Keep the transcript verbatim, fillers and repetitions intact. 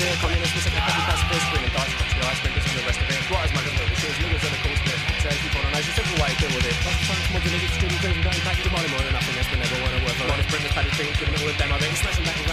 the communists will set the petty pacifist, bring and dice, touch the ice breakers and the rest of it. Right as my little machines, niggers are the cool spit. Says people on a simple way to deal with it. Plus the funds, modular, extremely crazy, going back to money more than nothing else, but never want to work for honest, bring the paddy things, give a little with them, I bet, smashing back